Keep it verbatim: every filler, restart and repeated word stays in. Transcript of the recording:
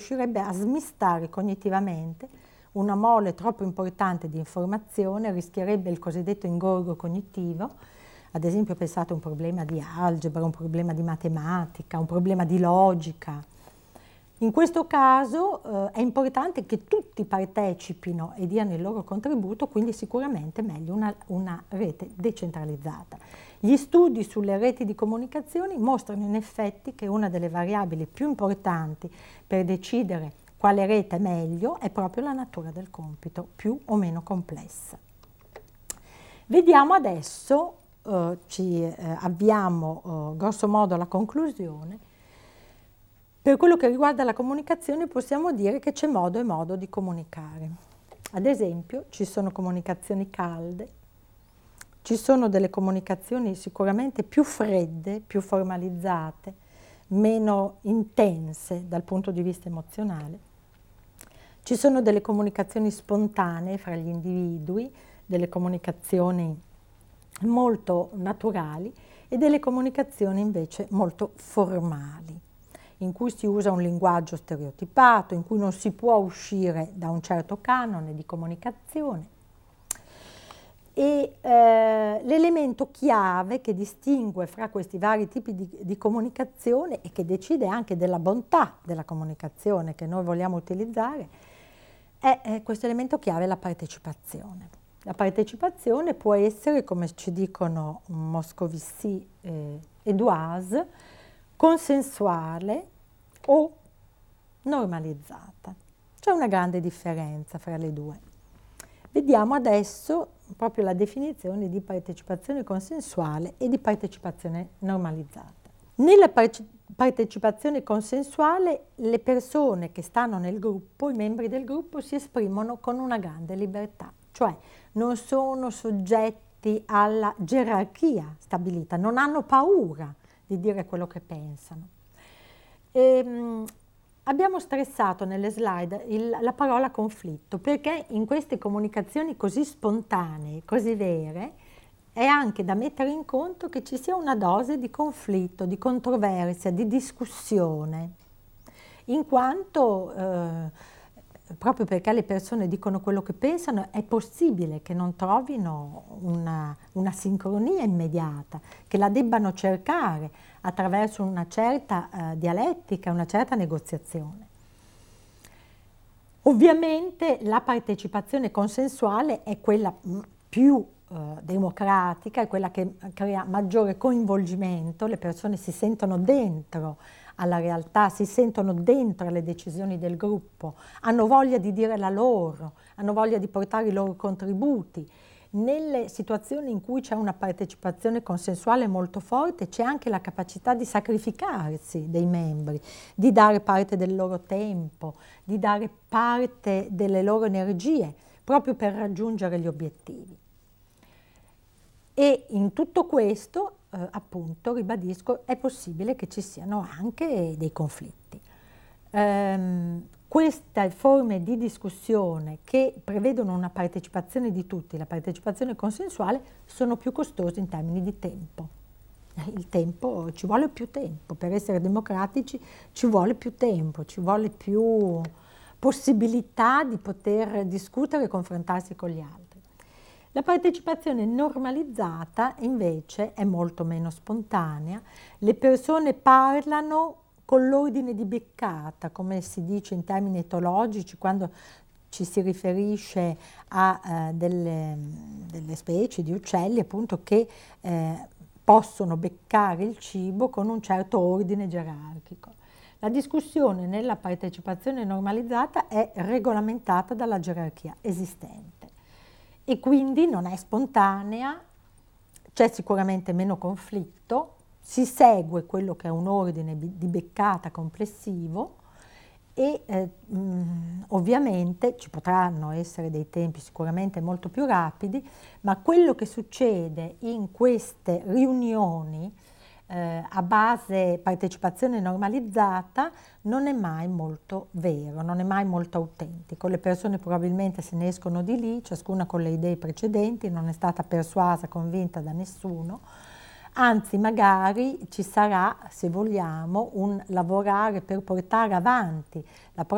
riuscirebbe a smistare cognitivamente una mole troppo importante di informazione, rischierebbe il cosiddetto ingorgo cognitivo. Ad esempio pensate a un problema di algebra, un problema di matematica, un problema di logica. In questo caso eh, è importante che tutti partecipino e diano il loro contributo, quindi sicuramente meglio una, una rete decentralizzata. Gli studi sulle reti di comunicazioni mostrano in effetti che una delle variabili più importanti per decidere quale rete è meglio è proprio la natura del compito, più o meno complessa. Vediamo adesso, eh, ci eh, avviamo eh, grosso modo alla conclusione. Per quello che riguarda la comunicazione possiamo dire che c'è modo e modo di comunicare. Ad esempio ci sono comunicazioni calde, ci sono delle comunicazioni sicuramente più fredde, più formalizzate, meno intense dal punto di vista emozionale. Ci sono delle comunicazioni spontanee fra gli individui, delle comunicazioni molto naturali e delle comunicazioni invece molto formali, in cui si usa un linguaggio stereotipato, in cui non si può uscire da un certo canone di comunicazione. E eh, l'elemento chiave che distingue fra questi vari tipi di, di comunicazione e che decide anche della bontà della comunicazione che noi vogliamo utilizzare è, è questo elemento chiave, la partecipazione. La partecipazione può essere, come ci dicono Moscovici eh, e Doise, consensuale o normalizzata. C'è una grande differenza fra le due. Vediamo adesso proprio la definizione di partecipazione consensuale e di partecipazione normalizzata. Nella partecipazione consensuale le persone che stanno nel gruppo, i membri del gruppo, si esprimono con una grande libertà, cioè non sono soggetti alla gerarchia stabilita, non hanno paura di dire quello che pensano. E, mh, abbiamo stressato nelle slide il, la parola conflitto, perché in queste comunicazioni così spontanee, così vere, è anche da mettere in conto che ci sia una dose di conflitto, di controversia, di discussione, in quanto eh, proprio perché le persone dicono quello che pensano è possibile che non trovino una, una sincronia immediata, che la debbano cercare attraverso una certa eh, dialettica, una certa negoziazione. Ovviamente la partecipazione consensuale è quella più eh, democratica, è quella che crea maggiore coinvolgimento, le persone si sentono dentro alla realtà, si sentono dentro alle decisioni del gruppo, hanno voglia di dire la loro, hanno voglia di portare i loro contributi. Nelle situazioni in cui c'è una partecipazione consensuale molto forte c'è anche la capacità di sacrificarsi dei membri, di dare parte del loro tempo, di dare parte delle loro energie proprio per raggiungere gli obiettivi. E in tutto questo, eh, appunto, ribadisco, è possibile che ci siano anche dei conflitti. Um, queste forme di discussione che prevedono una partecipazione di tutti, la partecipazione consensuale, sono più costose in termini di tempo. Il tempo, ci vuole più tempo, per essere democratici ci vuole più tempo, ci vuole più possibilità di poter discutere e confrontarsi con gli altri. La partecipazione normalizzata invece è molto meno spontanea, le persone parlano con l'ordine di beccata, come si dice in termini etologici, quando ci si riferisce a eh, delle, delle specie di uccelli appunto che eh, possono beccare il cibo con un certo ordine gerarchico. La discussione nella partecipazione normalizzata è regolamentata dalla gerarchia esistente e quindi non è spontanea, c'è sicuramente meno conflitto, si segue quello che è un ordine di beccata complessivo e eh, mh, ovviamente ci potranno essere dei tempi sicuramente molto più rapidi, ma quello che succede in queste riunioni eh, a base partecipazione normalizzata non è mai molto vero, non è mai molto autentico. Le persone probabilmente se ne escono di lì, ciascuna con le idee precedenti, non è stata persuasa, convinta da nessuno. Anzi, magari ci sarà, se vogliamo, un lavorare per portare avanti la